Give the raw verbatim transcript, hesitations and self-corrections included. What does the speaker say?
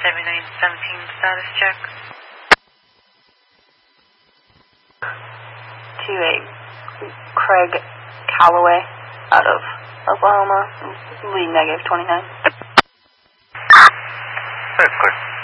seventy-nine seventeen status check. To a Craig Calloway out of Oklahoma, lead negative twenty-nine. That's good.